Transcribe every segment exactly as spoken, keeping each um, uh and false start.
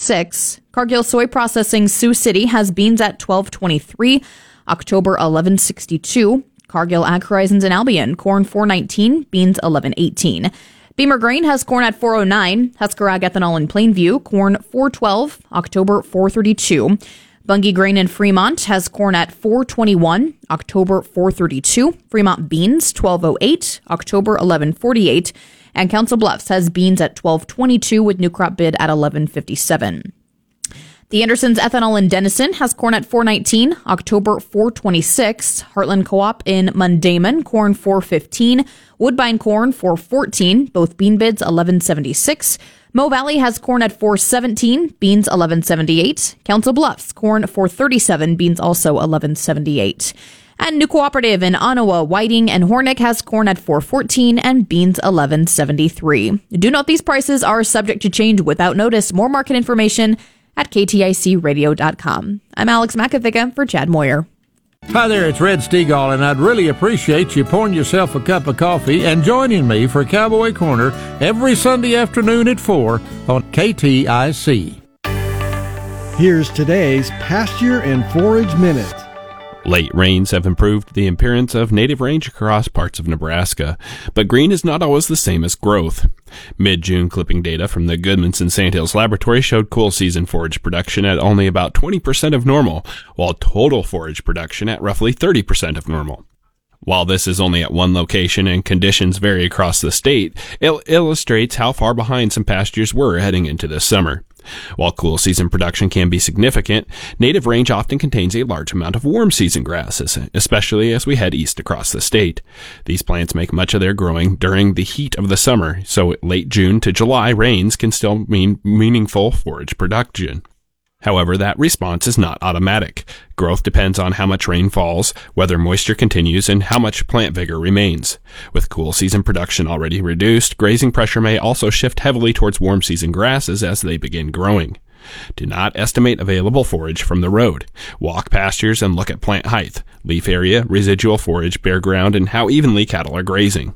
six. Cargill Soy Processing Sioux City has beans at twelve twenty-three. October eleven sixty-two. Cargill Ag Horizons in Albion, corn four nineteen, beans eleven eighteen. Beamer Grain has corn at four oh nine. Husker Ag Ethanol in Plainview, corn four twelve, October four thirty-two. Bunge Grain in Fremont has corn at four twenty-one, October four thirty-two. Fremont Beans twelve oh eight, October eleven forty-eight. And Council Bluffs has beans at twelve twenty-two with new crop bid at eleven fifty-seven. The Andersons Ethanol in Denison has corn at four nineteen, October four twenty-six. Heartland Co-op in Mundaman, corn four fifteen. Woodbine corn four fourteen, both bean bids eleven seventy-six. Mo Valley has corn at four seventeen, beans eleven seventy-eight. Council Bluffs, corn four thirty-seven, beans also eleven seventy-eight. And New Cooperative in Ottawa, Whiting, and Hornick has corn at four fourteen and beans eleven seventy-three. Do note these prices are subject to change without notice. More market information at K T I C radio dot com. I'm Alex McAfee for Chad Moyer. Hi there, it's Red Stegall, and I'd really appreciate you pouring yourself a cup of coffee and joining me for Cowboy Corner every Sunday afternoon at four on K T I C. Here's today's Pasture and Forage Minute. Late rains have improved the appearance of native range across parts of Nebraska, but green is not always the same as growth. Mid-June clipping data from the Goodmanson Sandhills Laboratory showed cool season forage production at only about twenty percent of normal, while total forage production at roughly thirty percent of normal. While this is only at one location and conditions vary across the state, it illustrates how far behind some pastures were heading into this summer. While cool season production can be significant, native range often contains a large amount of warm season grasses, especially as we head east across the state. These plants make much of their growing during the heat of the summer, so late June to July rains can still mean meaningful forage production. However, that response is not automatic. Growth depends on how much rain falls, whether moisture continues, and how much plant vigor remains. With cool season production already reduced, grazing pressure may also shift heavily towards warm season grasses as they begin growing. Do not estimate available forage from the road. Walk pastures and look at plant height, leaf area, residual forage, bare ground, and how evenly cattle are grazing.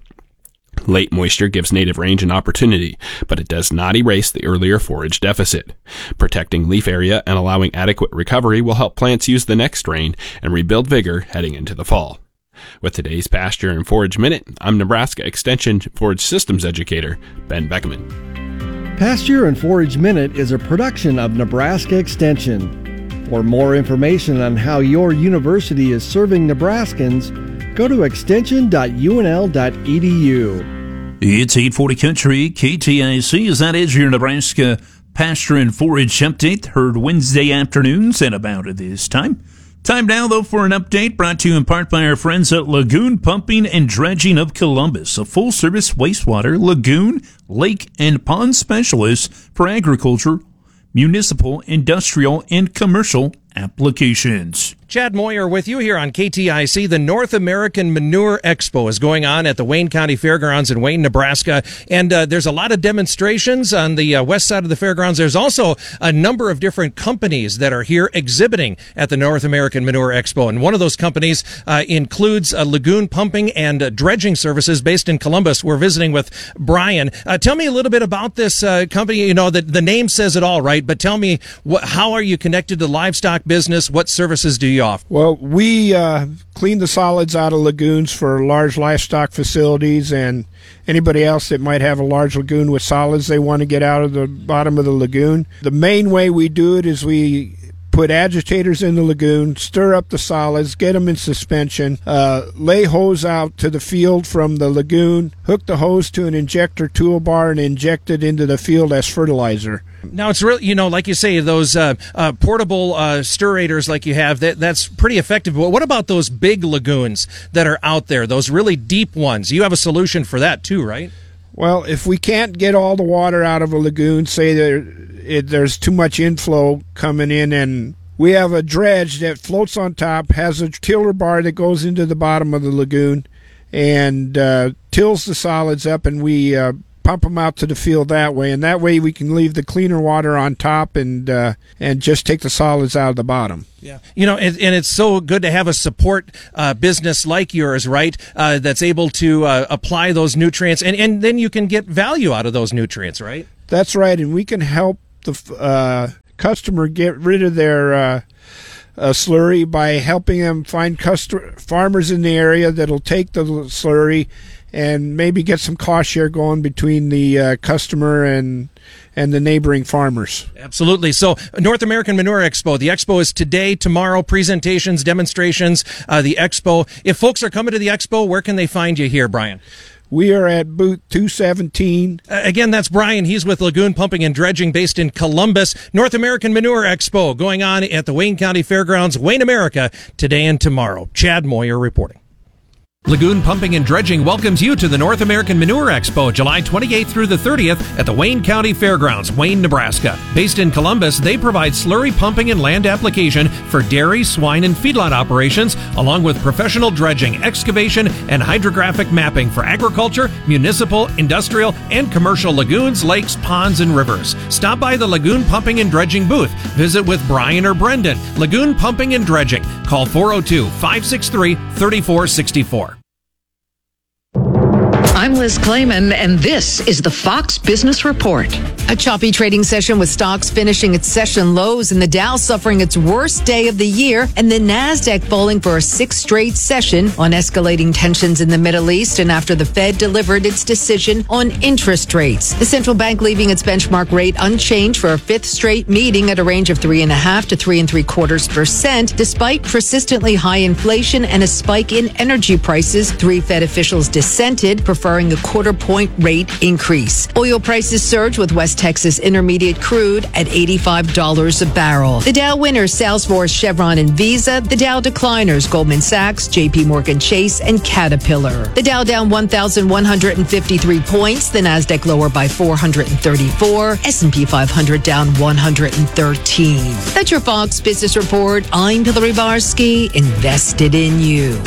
Late moisture gives native range an opportunity, but it does not erase the earlier forage deficit. Protecting leaf area and allowing adequate recovery will help plants use the next rain and rebuild vigor heading into the fall. With today's Pasture and Forage Minute, I'm Nebraska Extension Forage Systems Educator, Ben Beckman. Pasture and Forage Minute is a production of Nebraska Extension. For more information on how your university is serving Nebraskans, go to extension dot U N L dot E D U. It's eight forty Country, K T I C, as that is your Nebraska Pasture and Forage Update, heard Wednesday afternoons at about at this time. Time now, though, for an update brought to you in part by our friends at Lagoon Pumping and Dredging of Columbus, a full-service wastewater, lagoon, lake, and pond specialist for agriculture, municipal, industrial, and commercial applications. Chad Moyer with you here on K T I C. The North American Manure Expo is going on at the Wayne County Fairgrounds in Wayne, Nebraska. And uh, there's a lot of demonstrations on the uh, west side of the fairgrounds. There's also a number of different companies that are here exhibiting at the North American Manure Expo. And one of those companies uh, includes uh, Lagoon Pumping and uh, Dredging Services based in Columbus. We're visiting with Brian. Uh, tell me a little bit about this uh, company. You know, the, the name says it all, right? But tell me, what, how are you connected to livestock business? What services do you offer? Well, we uh, clean the solids out of lagoons for large livestock facilities and anybody else that might have a large lagoon with solids they want to get out of the bottom of the lagoon. The main way we do it is we put agitators in the lagoon, stir up the solids, get them in suspension, uh, lay hose out to the field from the lagoon, hook the hose to an injector toolbar, and inject it into the field as fertilizer. Now, it's really, you know, like you say, those uh, uh, portable uh, stirrators like you have, that that's pretty effective. But what about those big lagoons that are out there, those really deep ones? You have a solution for that too, right? Well, if we can't get all the water out of a lagoon, say there, it, there's too much inflow coming in, and we have a dredge that floats on top, has a tiller bar that goes into the bottom of the lagoon, and uh, tills the solids up, and we uh, pump them out to the field that way. And that way we can leave the cleaner water on top and uh, and just take the solids out of the bottom. Yeah, you know, and, and it's so good to have a support uh, business like yours, right, uh, that's able to uh, apply those nutrients, and, and then you can get value out of those nutrients, right? That's right, and we can help the uh, customer get rid of their uh, uh, slurry by helping them find customer, farmers in the area that'll take the slurry and maybe get some cost share going between the uh, customer and and the neighboring farmers. Absolutely. So, North American Manure Expo. The expo is today, tomorrow, presentations, demonstrations, uh, the expo. If folks are coming to the expo, where can they find you here, Brian? We are at booth two seventeen. Uh, again, that's Brian. He's with Lagoon Pumping and Dredging based in Columbus. North American Manure Expo going on at the Wayne County Fairgrounds, Wayne, America, today and tomorrow. Chad Moyer reporting. Lagoon Pumping and Dredging welcomes you to the North American Manure Expo, July twenty-eighth through the thirtieth at the Wayne County Fairgrounds, Wayne, Nebraska. Based in Columbus, they provide slurry pumping and land application for dairy, swine, and feedlot operations, along with professional dredging, excavation, and hydrographic mapping for agriculture, municipal, industrial, and commercial lagoons, lakes, ponds, and rivers. Stop by the Lagoon Pumping and Dredging booth. Visit with Brian or Brendan. Lagoon Pumping and Dredging. Call four oh two, five six three, three four six four. I'm Liz Clayman, and this is the Fox Business Report. A choppy trading session with stocks finishing its session lows and the Dow suffering its worst day of the year and the NASDAQ falling for a sixth straight session on escalating tensions in the Middle East and after the Fed delivered its decision on interest rates. The central bank leaving its benchmark rate unchanged for a fifth straight meeting at a range of three and a half to three and three quarters percent, despite persistently high inflation and a spike in energy prices. Three Fed officials dissented, preferring a quarter point rate increase. Oil prices surge with West Texas Intermediate crude at eighty-five dollars a barrel. The Dow winners, Salesforce, Chevron, and Visa. The Dow decliners, Goldman Sachs, J P Morgan Chase, and Caterpillar. The Dow down one thousand one hundred fifty-three points. The NASDAQ lower by four hundred thirty-four. S and P five hundred down one hundred thirteen. That's your Fox Business Report. I'm Hillary Barsky, invested in you.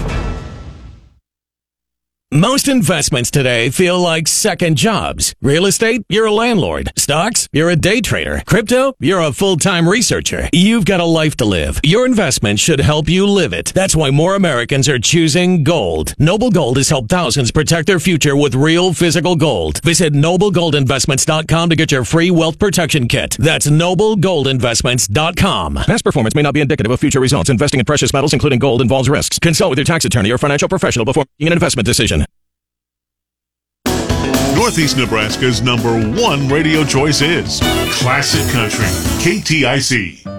Most investments today feel like second jobs. Real estate, you're a landlord. Stocks, you're a day trader. Crypto, you're a full-time researcher. You've got a life to live. Your investment should help you live it. That's why more Americans are choosing gold. Noble Gold has helped thousands protect their future with real physical gold. Visit noble gold investments dot com to get your free wealth protection kit. That's noble gold investments dot com. Past performance may not be indicative of future results. Investing in precious metals, including gold, involves risks. Consult with your tax attorney or financial professional before making an investment decision. Northeast Nebraska's number one radio choice is Classic Country, K T I C.